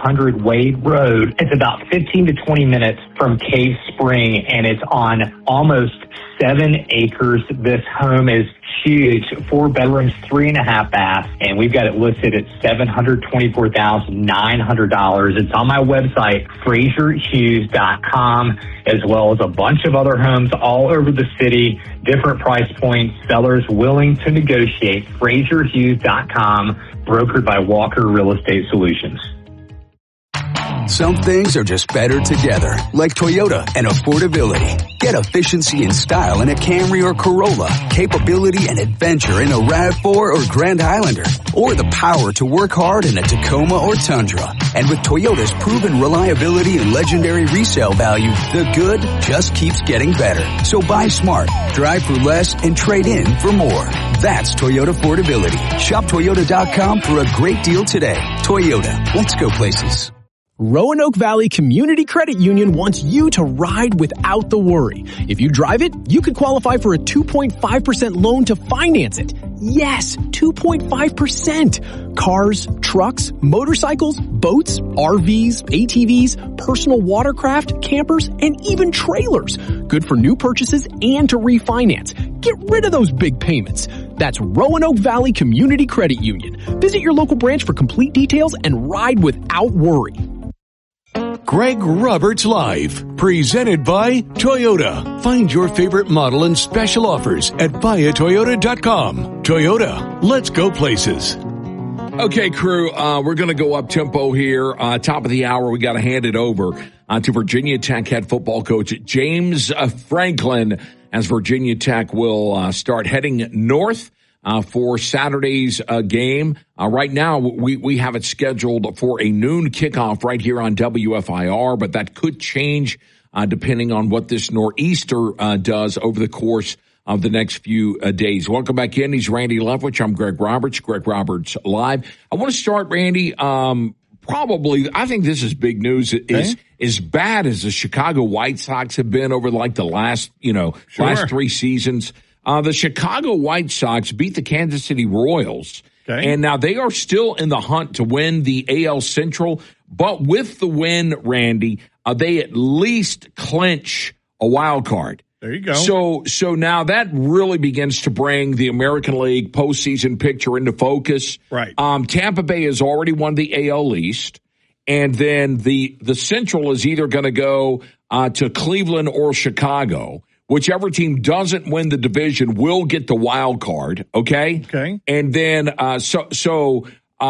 100 Wade Road. It's about 15 to 20 minutes from Cave Spring, and it's on almost 7 acres. This home is huge, 4 bedrooms, 3.5 baths, and we've got it listed at $724,900. It's on my website, FrazierHughes.com, as well as a bunch of other homes all over the city, different price points, sellers willing to negotiate. FrazierHughes.com, brokered by Walker Real Estate Solutions. Some things are just better together, like Toyota and affordability. Get efficiency and style in a Camry or Corolla, capability and adventure in a RAV4 or Grand Highlander, or the power to work hard in a Tacoma or Tundra. And with Toyota's proven reliability and legendary resale value, the good just keeps getting better. So buy smart, drive for less, and trade in for more. That's Toyota affordability. Shop Toyota.com for a great deal today. Toyota, let's go places. Roanoke Valley Community Credit Union wants you to ride without the worry. If you drive it, you could qualify for a 2.5% loan to finance it. Yes, 2.5%. Cars, trucks, motorcycles, boats, RVs, ATVs, personal watercraft, campers, and even trailers. Good for new purchases and to refinance. Get rid of those big payments. That's Roanoke Valley Community Credit Union. Visit your local branch for complete details and ride without worry. Greg Roberts Live, presented by Toyota. Find your favorite model and special offers at buyatoyota.com. Toyota, let's go places. Okay, crew, we're going to go up tempo here. Top of the hour, we got to hand it over to Virginia Tech head football coach James Franklin, as Virginia Tech will start heading north for Saturday's game. Right now, we have it scheduled for a noon kickoff right here on WFIR, but that could change depending on what this nor'easter does over the course of the next few days. Welcome back in. He's Randy Lefwich. I'm Greg Roberts. Greg Roberts Live. I want to start, Randy, probably, I think this is big news. Is as bad as the Chicago White Sox have been over like the last, last 3 seasons. The Chicago White Sox beat the Kansas City Royals, and now they are still in the hunt to win the AL Central. But with the win, Randy, they at least clinch a wild card. There you go. So now that really begins to bring the American League postseason picture into focus. Right. Tampa Bay has already won the AL East, and then the Central is either going to go to Cleveland or Chicago. Whichever team doesn't win the division will get the wild card, okay? Okay. And then the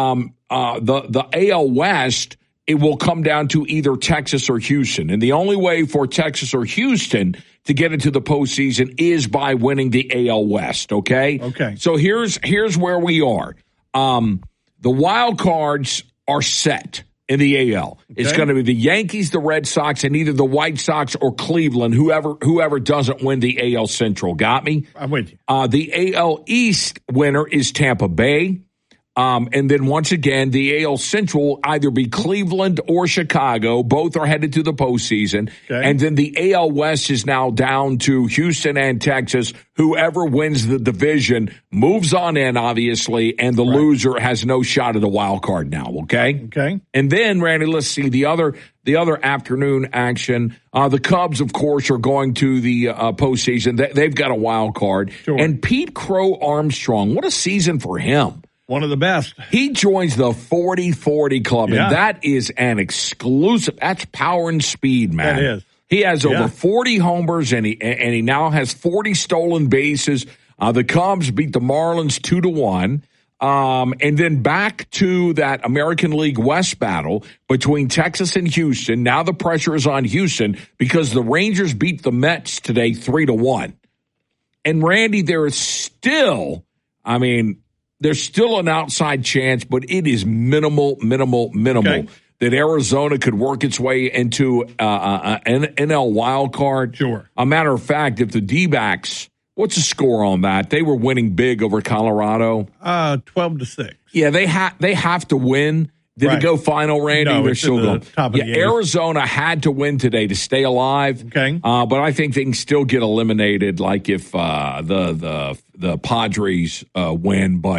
AL West, it will come down to either Texas or Houston. And the only way for Texas or Houston to get into the postseason is by winning the AL West, okay? Okay. So here's where we are. The wild cards are set in the AL. Okay. It's going to be the Yankees, the Red Sox, and either the White Sox or Cleveland, whoever doesn't win the AL Central. Got me? I'm with you. The AL East winner is Tampa Bay. And then once again, the AL Central will either be Cleveland or Chicago. Both are headed to the postseason. Okay. And then the AL West is now down to Houston and Texas. Whoever wins the division moves on in, obviously, and the loser has no shot at the wild card now, okay? Okay. And then, Randy, let's see the other afternoon action. The Cubs, of course, are going to the postseason. They've got a wild card. Sure. And Pete Crow Armstrong, what a season for him. One of the best. He joins the 40-40 club, and that is an exclusive. That's power and speed, man. That is. He has over 40 homers, and he now has 40 stolen bases. The Cubs beat the Marlins 2-1. And then back to that American League West battle between Texas and Houston. Now the pressure is on Houston because the Rangers beat the Mets today 3-1. And, Randy, there is still, there's still an outside chance, but it is minimal Okay. that Arizona could work its way into an NL wild card. Sure. A matter of fact, if the D-backs, what's the score on that? They were winning big over Colorado. 12-6. Yeah, they have to win. Did it go final, Randy? No, They're it's still in the going. top of the eighth. Arizona had to win today to stay alive. Okay. But I think they can still get eliminated, like if the Padres win. But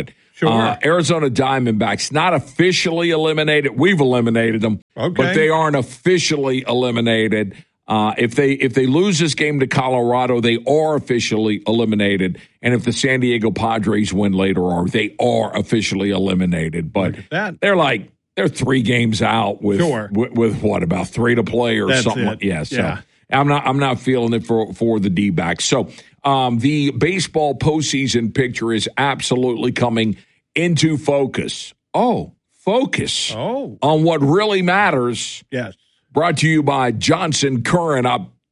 Sure. Arizona Diamondbacks, not officially eliminated. We've eliminated them, but they aren't officially eliminated. If they lose this game to Colorado, they are officially eliminated. And if the San Diego Padres win later on, they are officially eliminated. But they're 3 games out with what, about 3 to play or something. Yeah. So I'm not feeling it for the D-backs. So the baseball postseason picture is absolutely coming into focus. Focus on what really matters. Yes. Brought to you by Johnson Current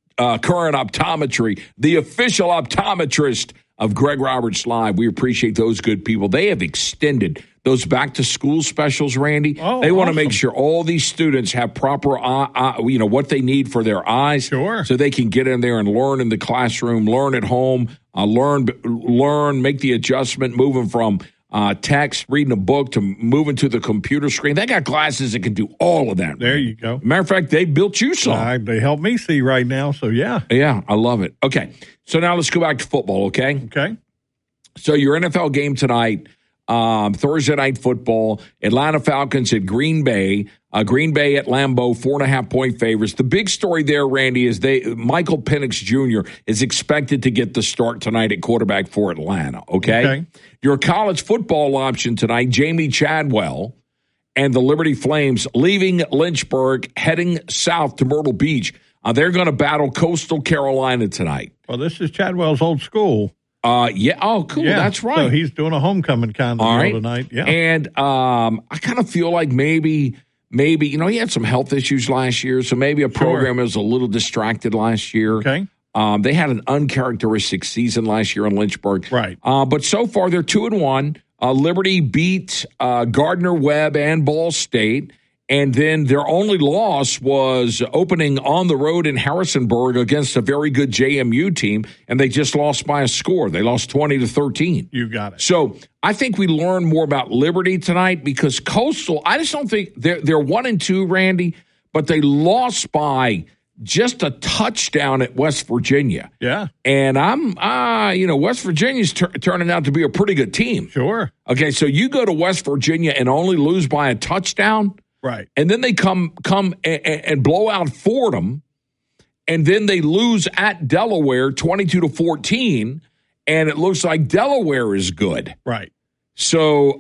Optometry, the official optometrist of Greg Roberts Live. We appreciate those good people. They have extended those back-to-school specials, Randy. They want to make sure all these students have proper, what they need for their eyes. Sure. So they can get in there and learn in the classroom, learn at home, learn, make the adjustment, moving from text, reading a book, to moving to the computer screen. They got glasses that can do all of that. There you go. Matter of fact, they built you some. They help me see right now, so yeah. Yeah, I love it. Okay, so now let's go back to football, okay? Okay. So your NFL game tonight, Thursday Night Football, Atlanta Falcons at Green Bay. Green Bay at Lambeau, 4.5-point favorites. The big story there, Randy, is Michael Penix Jr. is expected to get the start tonight at quarterback for Atlanta, okay? Your college football option tonight, Jamie Chadwell and the Liberty Flames leaving Lynchburg, heading south to Myrtle Beach. They're going to battle Coastal Carolina tonight. Well, this is Chadwell's old school. Yeah. Oh, cool. Yeah. That's right. So he's doing a homecoming kind of deal tonight. Yeah. And I kind of feel like maybe, he had some health issues last year, so maybe a program was a little distracted last year. Okay. They had an uncharacteristic season last year in Lynchburg. Right. But so far, they're 2-1. Liberty beat Gardner-Webb and Ball State. And then their only loss was opening on the road in Harrisonburg against a very good JMU team, and they just lost by a score. They lost 20-13. You got it. So I think we learn more about Liberty tonight because Coastal, I just don't think they're 1-2, Randy, but they lost by just a touchdown at West Virginia. Yeah. And West Virginia's turning out to be a pretty good team. Sure. Okay, so you go to West Virginia and only lose by a touchdown. Right. And then they come and blow out Fordham, and then they lose at Delaware 22-14, and it looks like Delaware is good. Right. So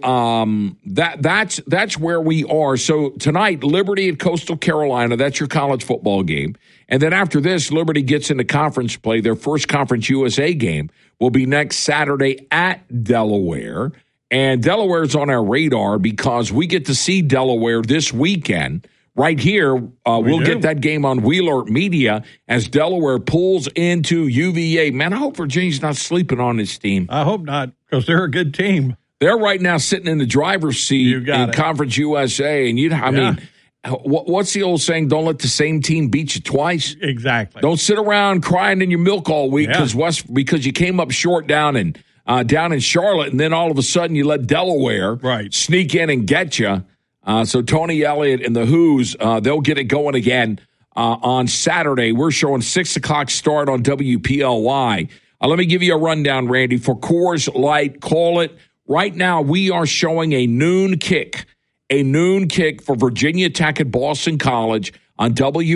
that's where we are. So tonight, Liberty at Coastal Carolina, that's your college football game. And then after this, Liberty gets into conference play. Their first Conference USA game will be next Saturday at Delaware. And Delaware's on our radar because we get to see Delaware this weekend. Right here, we'll get that game on Wheeler Media as Delaware pulls into UVA. Man, I hope Virginia's not sleeping on this team. I hope not, because they're a good team. They're right now sitting in the driver's seat in Conference USA. And what's the old saying? Don't let the same team beat you twice. Exactly. Don't sit around crying in your milk all week because you came up short down in Charlotte, and then all of a sudden you let Delaware sneak in and get you. So Tony Elliott and the Who's, they'll get it going again on Saturday. We're showing 6 o'clock start on WPLY. Let me give you a rundown, Randy. For Coors Light, call it. Right now, we are showing a noon kick for Virginia Tech at Boston College on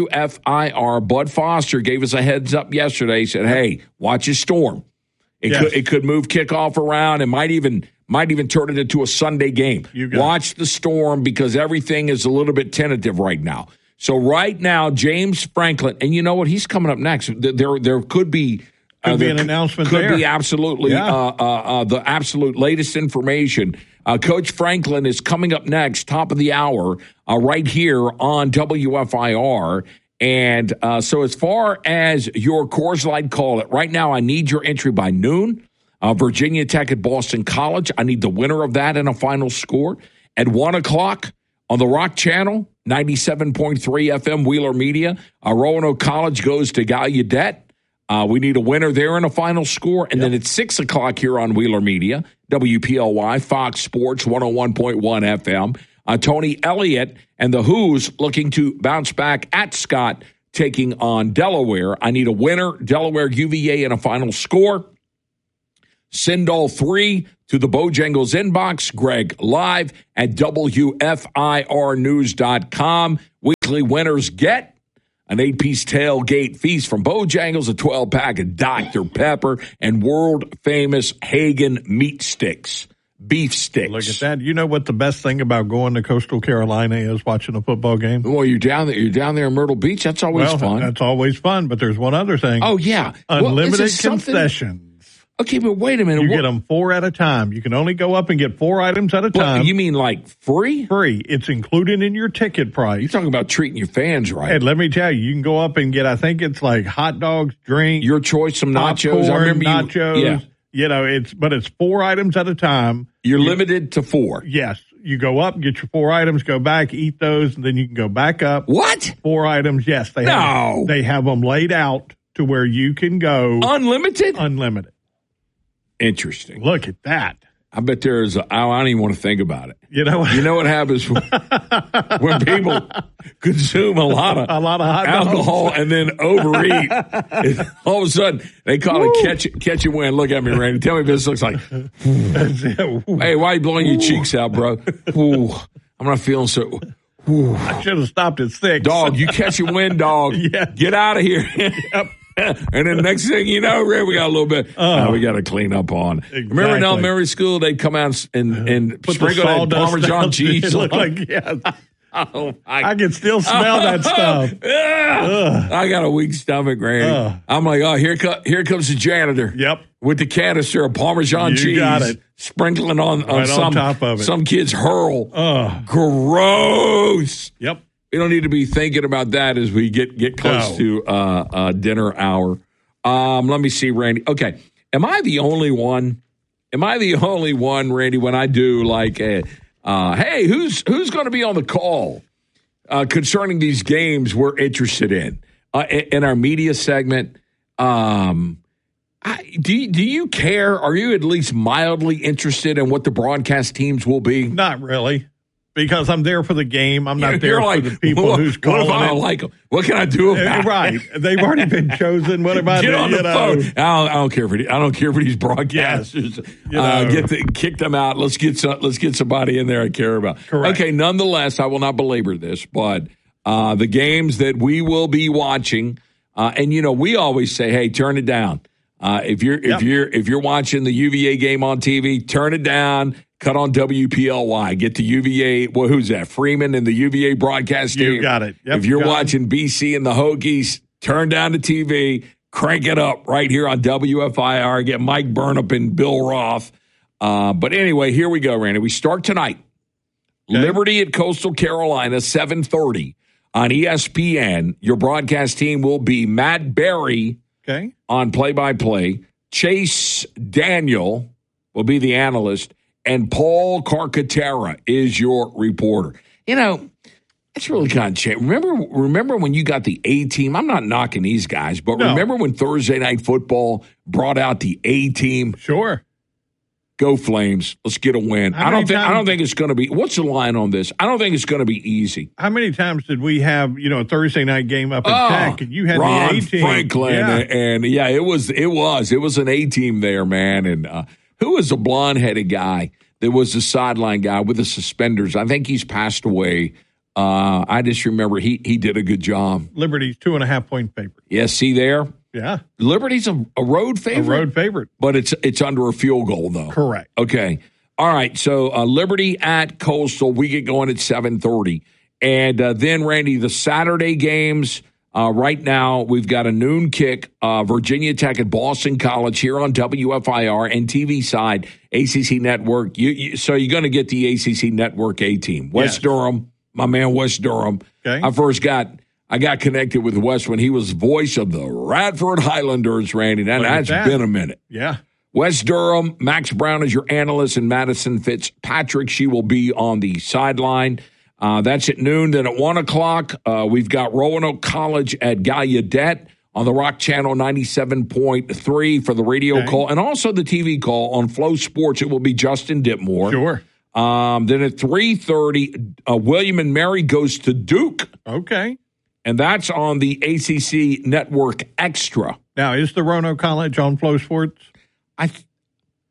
WFIR. Bud Foster gave us a heads up yesterday. He said, hey, watch your storm. It could move kickoff around. It might even turn it into a Sunday game. Watch the storm because everything is a little bit tentative right now. So right now, James Franklin, and you know what? He's coming up next. There could be an announcement. Could be absolutely the absolute latest information. Coach Franklin is coming up next, top of the hour, right here on WFIR. And so as far as your Coors Light call it, right now I need your entry by noon. Virginia Tech at Boston College. I need the winner of that and a final score. At 1 o'clock on the Rock Channel, 97.3 FM, Wheeler Media. Roanoke College goes to Gallaudet. We need a winner there and a final score. And then at 6 o'clock here on Wheeler Media, WPLY, Fox Sports, 101.1 FM. Tony Elliott and the Who's looking to bounce back at Scott, taking on Delaware. I need a winner, Delaware UVA, and a final score. Send all 3 to the Bojangles inbox. Greg live at WFIRnews.com. Weekly winners get an 8-piece tailgate feast from Bojangles, a 12-pack of Dr. Pepper, and world-famous Hagen meat sticks, beef sticks. Look at that. You know what the best thing about going to Coastal Carolina is, watching a football game? Well, you're down there in Myrtle Beach. That's always fun. That's always fun, but there's one other thing. Oh, yeah. Unlimited concessions. Okay, but wait a minute. You get them 4 at a time. You can only go up and get 4 items at a time. You mean like free? Free. It's included in your ticket price. You're talking about treating your fans right. And let me tell you, you can go up and get, I think it's like hot dogs, drinks. Your choice, some nachos. Popcorn, I remember nachos. Yeah. You know, it's 4 items at a time. You're limited to 4. Yes. You go up, get your 4 items, go back, eat those, and then you can go back up. What? 4 items, yes. They have them laid out to where you can go. Unlimited? Unlimited. Interesting. Look at that. I bet there's, I don't even want to think about it. You know what happens when people consume a lot of hot alcohol dogs and then overeat. All of a sudden, they call it catch and win. Look at me, Randy. Tell me if this looks like, hey, why are you blowing your cheeks out, bro? Ooh, I'm not feeling so. Ooh. I should have stopped at 6. Dog, you catch and win, dog. Yeah. Get out of here. Yep. And then next thing you know, Ray, we got a little bit we got to clean up on. Exactly. Remember in elementary school, they'd come out and sprinkle that Parmesan cheese on. I can still smell that stuff. I got a weak stomach, Randy. I'm like, here comes the janitor. Yep. With the canister of Parmesan cheese. Got it. Sprinkling on top of it. Some kid's hurl. Gross. Yep. We don't need to be thinking about that as we get close to dinner hour. Let me see, Randy. Okay. Am I the only one, Randy, when I do like hey, who's going to be on the call concerning these games we're interested in our media segment? Do you care? Are you at least mildly interested in what the broadcast teams will be? Not really. Because I'm there for the game. I'm not there for the people who's calling. What if I don't like them? What can I do about it? Right. They've already been chosen. What about Get on the phone. I don't care for these broadcasters. Kick them out. Let's get somebody in there I care about. Correct. Okay. Nonetheless, I will not belabor this, but the games that we will be watching, and we always say, hey, turn it down. If you're watching the UVA game on TV, turn it down. Cut on WPLY. Get to UVA. Well, who's that? Freeman and the UVA broadcast team. You got it. Yep, if you're watching BC and the Hokies, turn down the TV. Crank it up right here on WFIR. Get Mike Burnop and Bill Roth. But anyway, here we go, Randy. We start tonight. Okay. Liberty at Coastal Carolina, 7:30 on ESPN. Your broadcast team will be Matt Berry on play-by-play. Chase Daniel will be the analyst. And Paul Carcaterra is your reporter. It's really kind of changed. Remember when you got the A-team? I'm not knocking these guys, but remember when Thursday Night Football brought out the A-team? Sure. Go Flames. Let's get a win. I don't think it's going to be – what's the line on this? I don't think it's going to be easy. How many times did we have, a Thursday night game up at Tech, and you had Ron the A-team? Franklin. And it was an A-team there, man. And who was the blonde-headed guy that was the sideline guy with the suspenders? I think he's passed away. I just remember he did a good job. Liberty's 2.5-point favorite. Yeah, see there? Yeah. Liberty's a road favorite? A road favorite. But it's under a field goal, though. Correct. Okay. All right, so Liberty at Coastal. We get going at 7:30. And then, Randy, the Saturday games – right now, we've got a noon kick, Virginia Tech at Boston College here on WFIR and TV side, ACC Network. So you're going to get the ACC Network A-team. West Durham, my man West Durham. Okay. I got connected with West when he was voice of the Radford Highlanders, Randy. That's been a minute. Yeah. West Durham, Max Brown is your analyst, and Madison Fitzpatrick, she will be on the sideline. That's at noon. Then at 1 o'clock, we've got Roanoke College at Gallaudet on the Rock Channel 97.3 for the radio call, and also the TV call on Flow Sports. It will be Justin Ditmore. Sure. Then at 3:30, William and Mary goes to Duke. Okay. And that's on the ACC Network Extra. Now, is the Roanoke College on Flow Sports?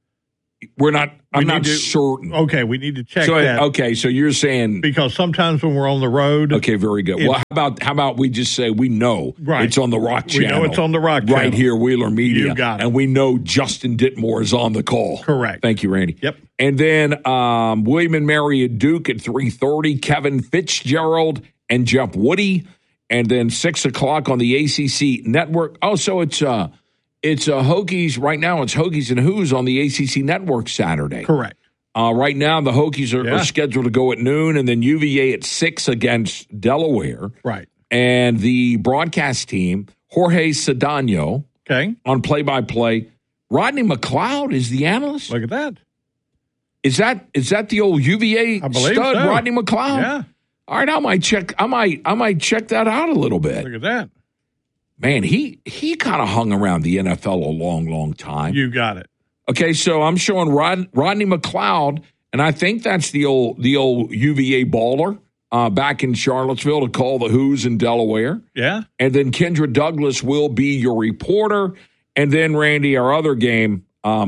I'm not certain. Okay, we need to check that. Okay, so you're saying because sometimes when we're on the road. Okay, very good. Well, how about we just say we know it's on the Rock Channel. We know it's on the Rock Channel. Right here, Wheeler Media. You got it. And we know Justin Ditmore is on the call. Correct. Thank you, Randy. Yep. And then William and Mary at Duke at 3:30, Kevin Fitzgerald and Jeff Woody. And then 6 o'clock on the ACC Network. Oh, so it's Hokies right now. It's Hokies and Who's on the ACC Network Saturday. Correct. Right now, the Hokies are scheduled to go at noon, and then UVA at 6 against Delaware. Right. And the broadcast team, Jorge Cedano, on play-by-play. Rodney McLeod is the analyst. Look at that. Is that the old UVA stud, so. Rodney McLeod? Yeah. All right, I might check that out a little bit. Look at that. Man, he kind of hung around the NFL a long, long time. You got it. Okay, so I'm showing Rodney McLeod, and I think that's the old UVA baller back in Charlottesville to call the Who's in Delaware. Yeah. And then Kendra Douglas will be your reporter. And then, Randy, our other game,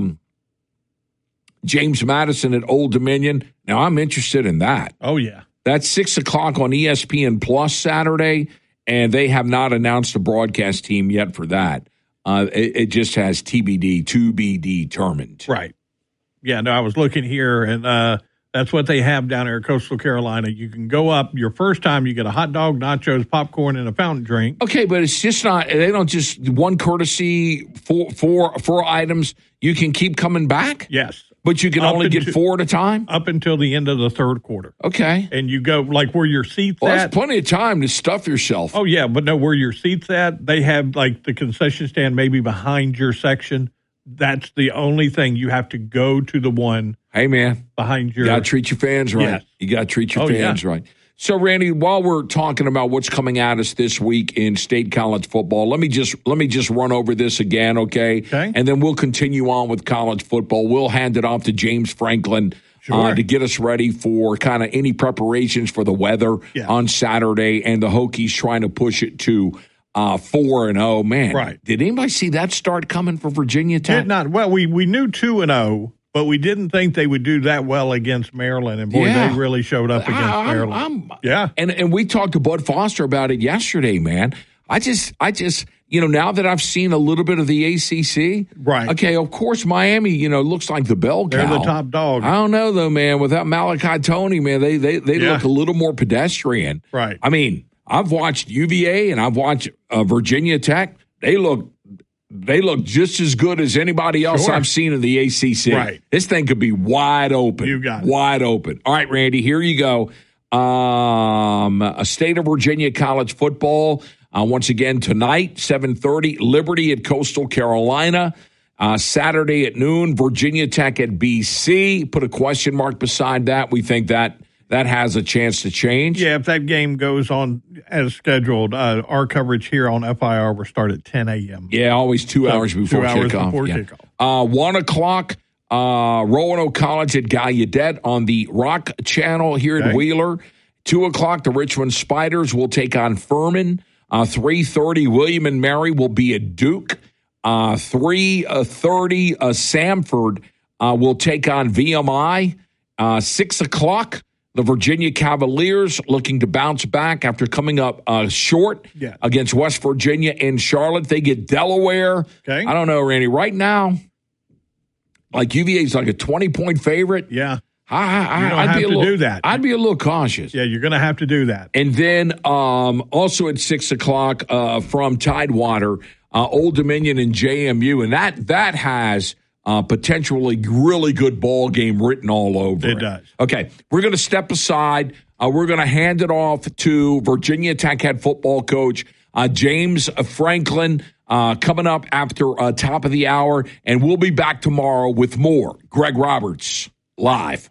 James Madison at Old Dominion. Now, I'm interested in that. Oh, yeah. That's 6 o'clock on ESPN Plus Saturday, and they have not announced a broadcast team yet for that. It just has TBD, to be determined. Right. Yeah, no, I was looking here, and that's what they have down there in Coastal Carolina. You can go up your first time, you get a hot dog, nachos, popcorn, and a fountain drink. Okay, but it's just not, they don't just, one courtesy, four items, you can keep coming back? Yes. But you can only get 4 at a time? Up until the end of the third quarter. Okay. And you go, like, where your seat's at. That's plenty of time to stuff yourself. Oh, yeah, but no, where your seat's at, they have, like, the concession stand maybe behind your section. That's the only thing. You have to go to the one behind your... You got to treat your fans right. Yes. You got to treat your fans right. So, Randy, while we're talking about what's coming at us this week in state college football, let me just run over this again, okay? And then we'll continue on with college football. We'll hand it off to James Franklin to get us ready for kind of any preparations for the weather on Saturday and the Hokies trying to push it to 4-0. Man, right. Did anybody see that start coming for Virginia Tech? Did not. Well, we knew 2-0. But we didn't think they would do that well against Maryland. And, boy, they really showed up against Maryland. And we talked to Bud Foster about it yesterday, man. I just now that I've seen a little bit of the ACC. Right. Okay, of course, Miami, looks like the bell cow. They're the top dog. I don't know, though, man. Without Malachi Toney, man, they look a little more pedestrian. Right. I mean, I've watched UVA and I've watched Virginia Tech. They look just as good as anybody else I've seen in the ACC. Right. This thing could be wide open. You got it. Wide open. All right, Randy, here you go. A State of Virginia college football. Once again, tonight, 7:30, Liberty at Coastal Carolina. Saturday at noon, Virginia Tech at BC. Put a question mark beside that. We think that has a chance to change. Yeah, if that game goes on as scheduled, our coverage here on FIR will start at 10 a.m. Yeah, always 2 hours before kickoff. 1 o'clock, Roanoke College at Gallaudet on the Rock Channel here at Wheeler. 2 o'clock, the Richmond Spiders will take on Furman. 3:30, William and Mary will be at Duke. 3:30, Samford will take on VMI. 6 o'clock, the Virginia Cavaliers looking to bounce back after coming up short against West Virginia and Charlotte. They get Delaware. Okay. I don't know, Randy. Right now, like UVA's like a 20-point favorite. Yeah. I'd be do that. I'd be a little cautious. Yeah, you're going to have to do that. And then also at 6 o'clock from Tidewater, Old Dominion and JMU. And that has potentially really good ball game written all over it. It does. Okay, we're going to step aside. We're going to hand it off to Virginia Tech head football coach James Franklin coming up after top of the hour. And we'll be back tomorrow with more Greg Roberts live.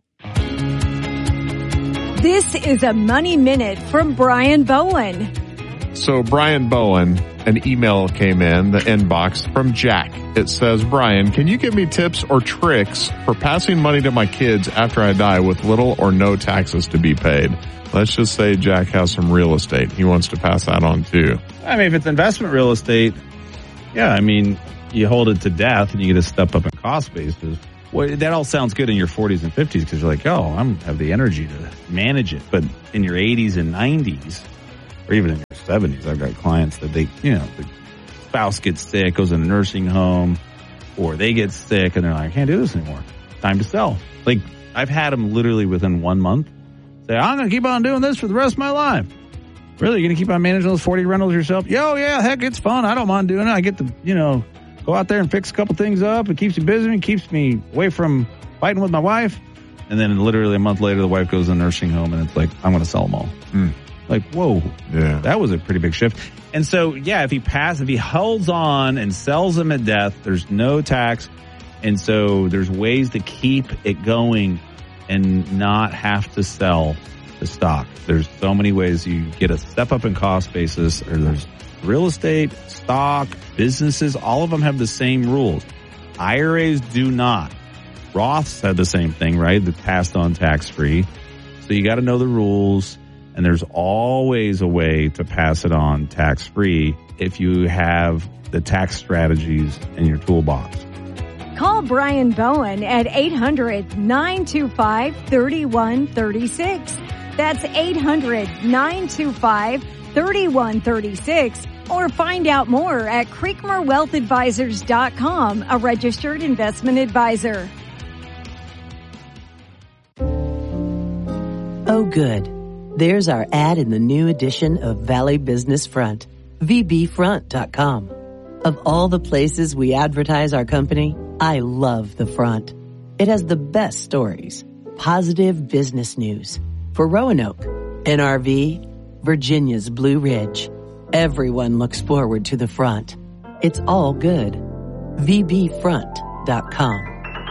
This is a Money Minute from Brian Bowen. So Brian Bowen, an email came in the inbox from Jack. It says, Brian, can you give me tips or tricks for passing money to my kids after I die with little or no taxes to be paid? Let's just say Jack has some real estate. He wants to pass that on too. I mean, if it's investment real estate, you hold it to death and you get a step up in cost basis. Well, that all sounds good in your 40s and 50s because you're like, I have the energy to manage it. But in your 80s and 90s, or even in your 70s, I've got clients that the spouse gets sick, goes in a nursing home, or they get sick and they're like, I can't do this anymore. Time to sell. Like, I've had them literally within 1 month say, I'm going to keep on doing this for the rest of my life. Really? You're going to keep on managing those 40 rentals yourself? Yeah, heck, it's fun. I don't mind doing it. I get to, go out there and fix a couple things up. It keeps me busy and keeps me away from fighting with my wife. And then literally a month later, the wife goes in a nursing home and it's like, I'm going to sell them all. Like, whoa. Yeah. That was a pretty big shift. And so, if he holds on and sells them at death, there's no tax. And so there's ways to keep it going and not have to sell the stock. There's so many ways you get a step up in cost basis, or there's real estate, stock, businesses, all of them have the same rules. IRAs do not. Roths have the same thing, right? They're passed on tax free. So you got to know the rules, and there's always a way to pass it on tax free if you have the tax strategies in your toolbox. Call Brian Bowen at 800-925-3136. That's 800-925-3136. Or find out more at CreekmoreWealthAdvisors.com, a registered investment advisor. Oh, good. There's our ad in the new edition of Valley Business Front, VBFront.com. Of all the places we advertise our company, I love the front. It has the best stories, positive business news. For Roanoke, NRV, Virginia's Blue Ridge. Everyone looks forward to the front. It's all good. VBFront.com.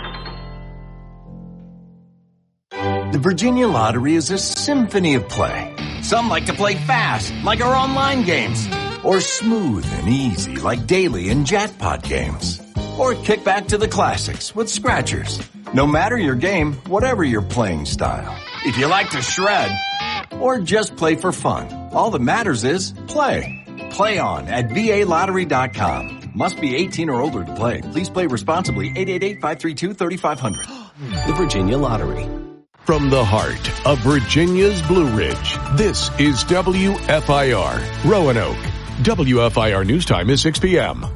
The Virginia Lottery is a symphony of play. Some like to play fast, like our online games, or smooth and easy, like daily and jackpot games, or kick back to the classics with scratchers. No matter your game, whatever your playing style. If you like to shred, or just play for fun, all that matters is play. Play on at VALottery.com. Must be 18 or older to play. Please play responsibly. 888-532-3500. The Virginia Lottery. From the heart of Virginia's Blue Ridge, this is WFIR, Roanoke. WFIR News Time is 6 p.m.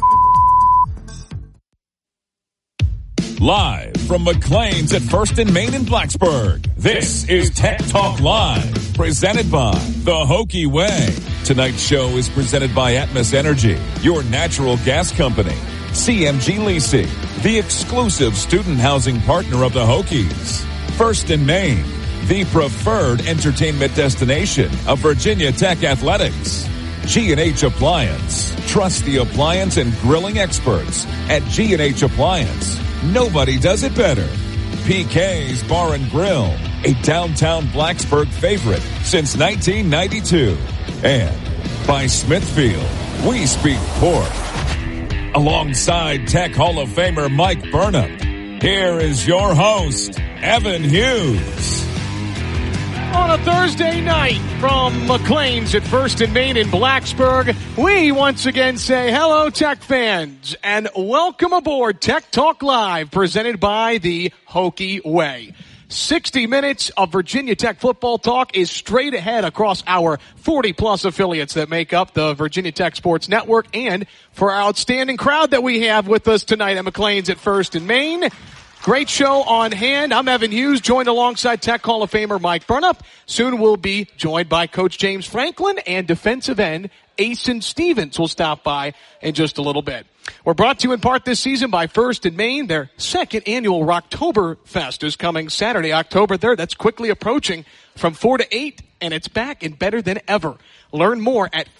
Live from McLean's at First and Main in Blacksburg, this is Tech Talk Live, presented by The Hokie Way. Tonight's show is presented by Atmos Energy, your natural gas company. CMG Leasing, the exclusive student housing partner of the Hokies. First and Main, the preferred entertainment destination of Virginia Tech Athletics. G&H Appliance, trust the appliance and grilling experts at G&H Appliance. Nobody does it better. PK's Bar and Grill, a downtown Blacksburg favorite since 1992. And by Smithfield, we speak pork. Alongside Tech Hall of Famer Mike Burnham, here is your host, Evan Hughes. On a Thursday night from McLean's at First and Main in Blacksburg, we once again say hello, Tech fans, and welcome aboard Tech Talk Live, presented by the Hokie Way. 60 minutes of Virginia Tech football talk is straight ahead across our 40-plus affiliates that make up the Virginia Tech Sports Network, and for our outstanding crowd that we have with us tonight at McLean's at First and Main. Great show on hand. I'm Evan Hughes, joined alongside Tech Hall of Famer Mike Burnham. Soon we'll be joined by Coach James Franklin, and defensive end Asen Stevens will stop by in just a little bit. We're brought to you in part this season by First and Main. Their second annual Rocktoberfest is coming Saturday, October 3rd. That's quickly approaching from 4 to 8, and it's back and better than ever. Learn more at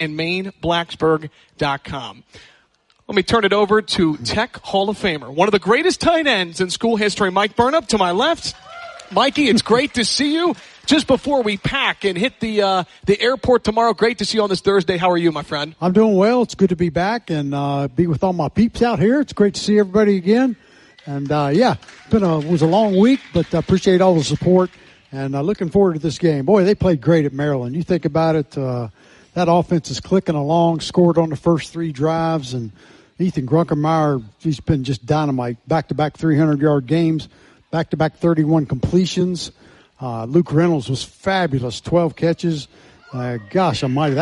firstandmainblacksburg.com. Let me turn it over to Tech Hall of Famer, one of the greatest tight ends in school history, Mike Burnham, to my left. Mikey, it's great to see you. Just before we pack and hit the airport tomorrow, great to see you on this Thursday. How are you, my friend? I'm doing well. It's good to be back and be with all my peeps out here. It's great to see everybody again. And it was a long week, but I appreciate all the support and looking forward to this game. Boy, they played great at Maryland. You think about it, that offense is clicking along, scored on the first 3 drives, and Ethan Grunkemeyer, he's been just dynamite. Back-to-back 300-yard games, back-to-back 31 completions. Luke Reynolds was fabulous, 12 catches. Gosh almighty,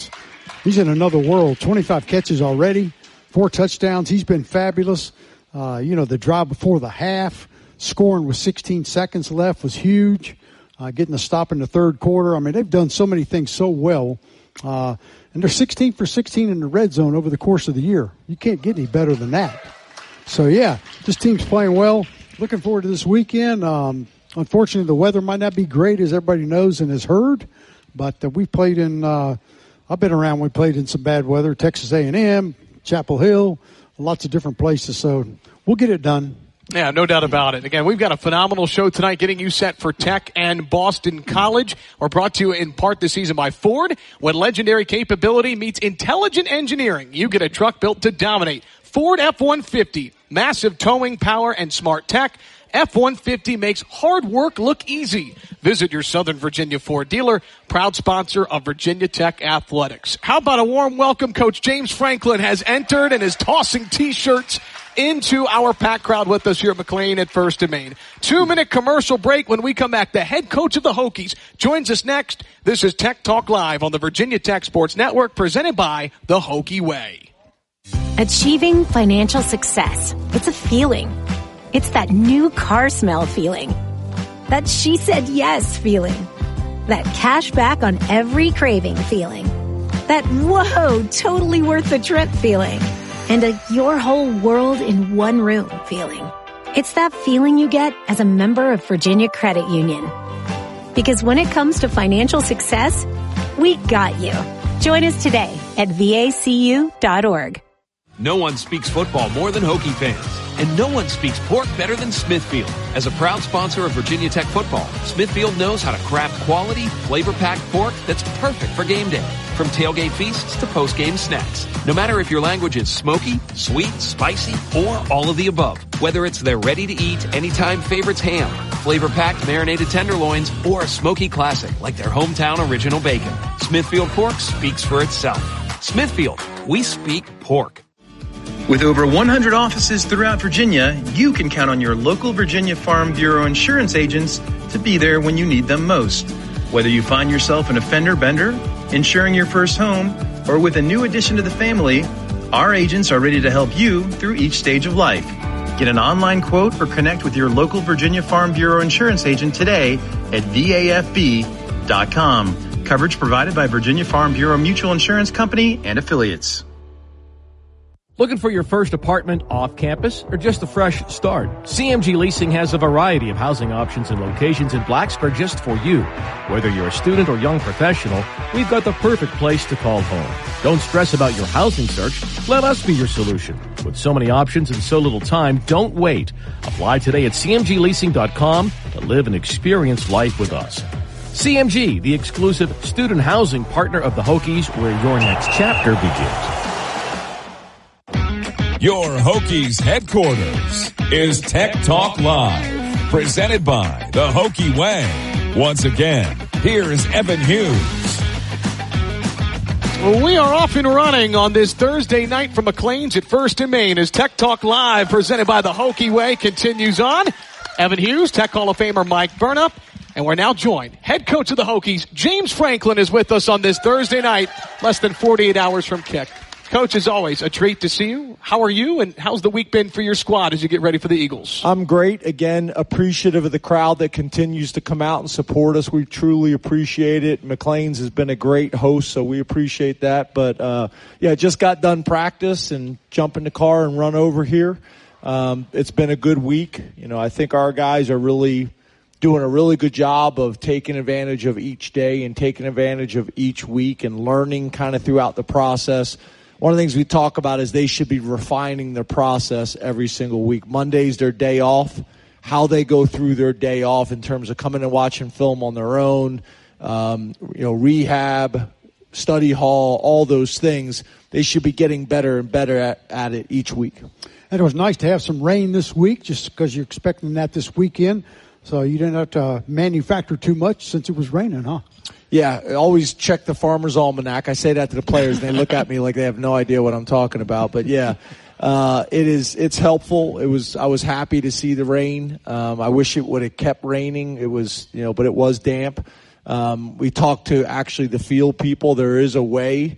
he's in another world. 25 catches already, 4 touchdowns. He's been fabulous. The drive before the half, scoring with 16 seconds left was huge. Getting the stop in the third quarter. I mean, they've done so many things so well. And they're 16 for 16 in the red zone over the course of the year. You can't get any better than that. So, yeah, this team's playing well. Looking forward to this weekend. Unfortunately, the weather might not be great, as everybody knows and has heard. But we've played in I've been around. We played in some bad weather. Texas A&M, Chapel Hill, lots of different places. So we'll get it done. Yeah, no doubt about it. Again, we've got a phenomenal show tonight getting you set for Tech and Boston College. We're brought to you in part this season by Ford. When legendary capability meets intelligent engineering, you get a truck built to dominate. Ford F-150, massive towing power and smart tech. F-150 makes hard work look easy. Visit your Southern Virginia Ford dealer, proud sponsor of Virginia Tech Athletics. How about a warm welcome? Coach James Franklin has entered and is tossing T-shirts into our packed crowd with us here at McLean at First and Main. 2-minute commercial break. When we come back, the head coach of the Hokies joins us next. This is Tech Talk Live on the Virginia Tech Sports Network, presented by the Hokie Way. Achieving financial success. It's a feeling. It's that new car smell feeling. That she said yes feeling. That cash back on every craving feeling. That whoa, totally worth the trip feeling. And a your whole world in one room feeling. It's that feeling you get as a member of Virginia Credit Union. Because when it comes to financial success, we got you. Join us today at vacu.org. No one speaks football more than Hokie fans. And no one speaks pork better than Smithfield. As a proud sponsor of Virginia Tech football, Smithfield knows how to craft quality, flavor-packed pork that's perfect for game day. From tailgate feasts to post-game snacks. No matter if your language is smoky, sweet, spicy, or all of the above. Whether it's their ready-to-eat, anytime favorites ham, flavor-packed marinated tenderloins, or a smoky classic like their hometown original bacon. Smithfield pork speaks for itself. Smithfield, we speak pork. With over 100 offices throughout Virginia, you can count on your local Virginia Farm Bureau insurance agents to be there when you need them most. Whether you find yourself an offender bender, insuring your first home, or with a new addition to the family, our agents are ready to help you through each stage of life. Get an online quote or connect with your local Virginia Farm Bureau insurance agent today at VAFB.com. Coverage provided by Virginia Farm Bureau Mutual Insurance Company and affiliates. Looking for your first apartment off campus or just a fresh start? CMG Leasing has a variety of housing options and locations in Blacksburg just for you. Whether you're a student or young professional, we've got the perfect place to call home. Don't stress about your housing search. Let us be your solution. With so many options and so little time, don't wait. Apply today at cmgleasing.com to live and experience life with us. CMG, the exclusive student housing partner of the Hokies, where your next chapter begins. Your Hokies headquarters is Tech Talk Live, presented by the Hokie Way. Once again, here's Evan Hughes. We are off and running on this Thursday night from McLean's at First and Main as Tech Talk Live, presented by the Hokie Way, continues on. Evan Hughes, Tech Hall of Famer Mike Burnup, and we're now joined. Head coach of the Hokies, James Franklin, is with us on this Thursday night, less than 48 hours from kick. Coach, as always, a treat to see you. How are you, and how's the week been for your squad as you get ready for the Eagles? I'm great. Again, appreciative of the crowd that continues to come out and support us. We truly appreciate it. McLean's has been a great host, so we appreciate that. But, just got done practice and jump in the car and run over here. It's been a good week. I think our guys are really doing a really good job of taking advantage of each day and taking advantage of each week and learning kind of throughout the process. One of the things we talk about is they should be refining their process every single week. Monday's their day off. How they go through their day off in terms of coming and watching film on their own, rehab, study hall, all those things. They should be getting better and better at it each week. And it was nice to have some rain this week, just because you're expecting that this weekend. So you didn't have to manufacture too much since it was raining, huh? Yeah, always check the Farmer's Almanac. I say that to the players, and they look at me like they have no idea what I'm talking about. But, yeah, it's helpful. I was happy to see the rain. I wish it would have kept raining. It was, but it was damp. We talked to actually the field people. There is a way